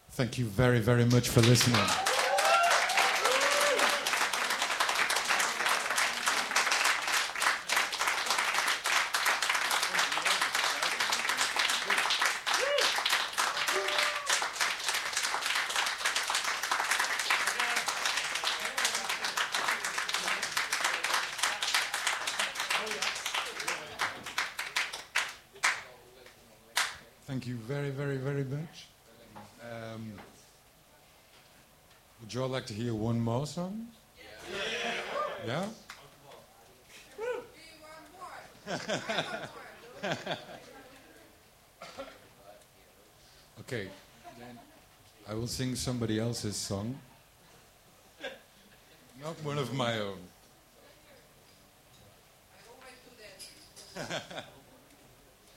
Thank you very, very much for listening. Thank you very, very, very much. Would you all like to hear one more song? Yeah? Okay. Then I will sing somebody else's song. Not one of my own. I always do that.